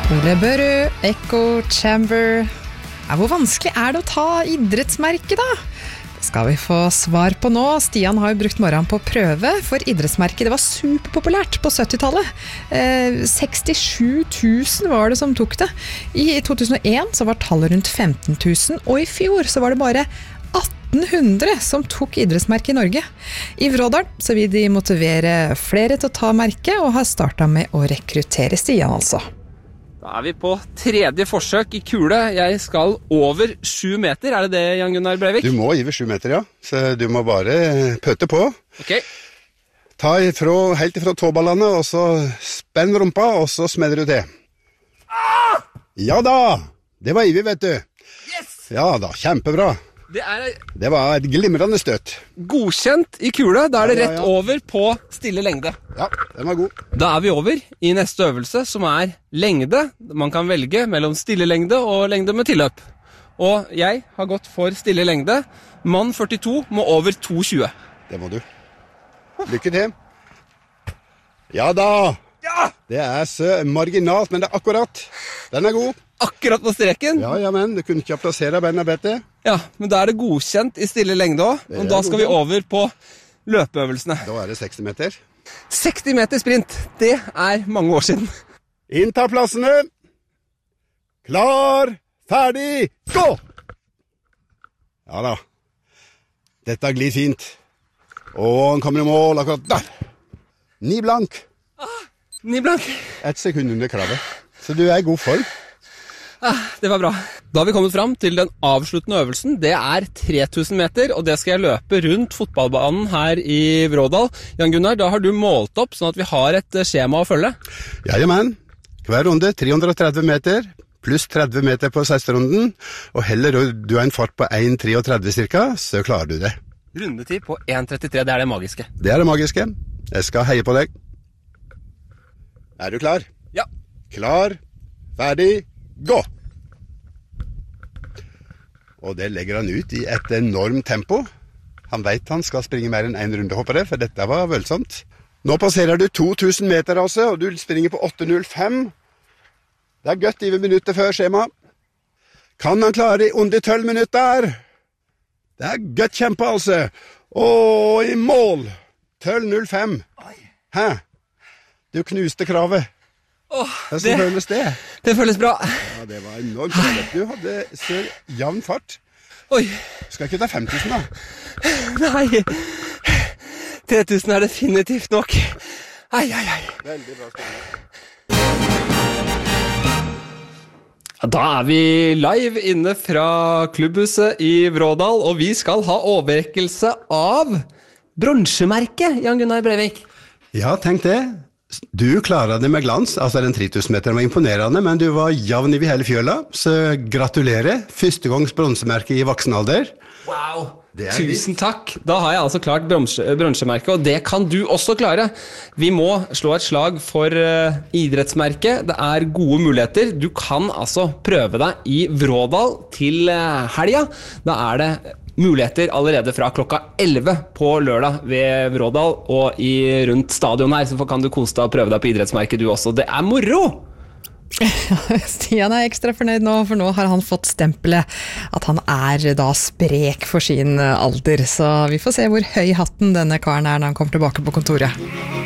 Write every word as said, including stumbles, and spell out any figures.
Ole Børu, Echo Chamber. Ja, hvor vanskelig er det å ta idrettsmerke da? Det skal vi få svar på nå. Stian har jo brukt morgenen på å prøve, for idrettsmerket det var superpopulært på syttitallet. Eh, sekstisju tusen var det som tok det. I to tusen og en så var tallet rundt femten tusen, og i fjor så var det bare atten hundre som tok idrettsmerke i Norge. I Vrådal så vil de motivere flere til å ta merke, og har startet med å rekruttere Stian altså. Da er vi på tredje forsøk i kule. Jeg skal over sju meter. Er det det, Jan Gunnar Breivik? Du må over sju meter, ja. Så du må bare pøte på. Ok. Ta ifra, helt ifra tåballene, og så spenn rumpa, og så smeller du til. Ah! Ja da! Det var ivig, vet du. Yes! Ja da, kjempebra. Det er Det var et glimrende støt. godkjent i kule. Da er det Ja, ja, rett ja. over på stille lengde. Ja, den var god. Da er vi over i neste øvelse, som er lengde. Man kan velge mellom stille lengde og lengde med tilløp. Og jeg har gått for stille lengde. Mann førtito må over to tjue. Det må du. Lykke til. Ja da! Ja! Det er så marginalt, men det er akkurat. Den er god. Akkurat på streken. Ja, ja, men du kunne ikke plassere beina bedre. Ja, men da er det godkjent i stille lengde også. Det Og er da skal vi godkjent. over på løpeøvelsene. Da er det seksti meter. seksti meter sprint, det er mange år siden. Innta plassene. Klar, ferdig, gå! Ja da. Dette glir fint. Og han kommer i mål akkurat der. Ni blank. Ni blank. Ett sekund under kravet. Så du er i god form. Ah, det var bra. Da har vi kommet fram til den avsluttende øvelsen. Det er tre tusen meter, og det skal jeg løpe rundt fotballbanen her i Vrådal. Jan Gunnar, da har du målt opp sånn at vi har et skjema å følge. Jajamän. Hver runde tre hundre og tretti meter, pluss tretti meter på siste runden. Og heller du har en fart på en komma tretti cirka, så klarer du det. Rundetid på en trettitre, det er det magiske. Det er det magiske. Jeg skal heie på deg. Er du klar? Ja. Klar, ferdig, gå! Og det legger han ut i et enormt tempo. Han vet han skal springe mer enn en runde, håper jeg, for dette var voldsomt. Nå passerer du to tusen meter, altså, og du springer på åtte null fem. Det er godt i minutter før skjema. Kan han klare i under tolv minutter? Det er godt kjempe, altså. Og i mål! tolv null fem. Hæ? Du knuste kravet. Åh, Hvordan det, føles det? det føles bra. Ja, det var enormt bra. Du hadde så jevn fart. Oi, Skal ikke ta fem tusen da? nei. tre tusen er definitivt nok. Ai, ai, ai. Veldig bra spennende. Da er vi live inne fra klubbhuset i Vrådal, og vi skal ha overrekkelse av bronsemerket, Jan Gunnar Breivik. Ja, tenk det. Du klarer det med glans, altså den tre tusen meter var imponerende, men du var jevn i hele fjøla, så gratulerer. Første gangs bronsemerke i voksen alder. Wow, Det er tusen takk. Da har jeg altså klart bronse- bronsemerket, og det kan du også klare. Vi må slå et slag for uh, idrettsmerket. Det er gode muligheter. Du kan altså prøve deg i Vrådal til uh, helga. Da er det muligheter allerede fra klokka elleve på lørdag ved Vrådal, og i rundt stadion her, så kan du kose deg og prøve deg på idrettsmerket du også. Det er moro! Stian er ekstra fornøyd nå, for nå har han fått stempelet at han er da sprek for sin alder. Så vi får se hvor høy hatten denne karen er når han kommer tilbake på kontoret.